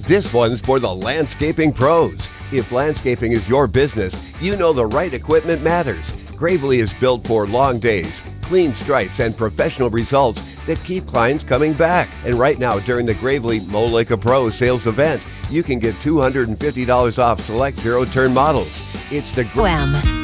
This one's for the landscaping pros. If landscaping is your business, you know the right equipment matters. Gravely is built for long days, clean stripes, and professional results that keep clients coming back. And right now, during the Gravely Mow Like a Pro sales event, you can get $250 off select zero-turn models. It's the OM.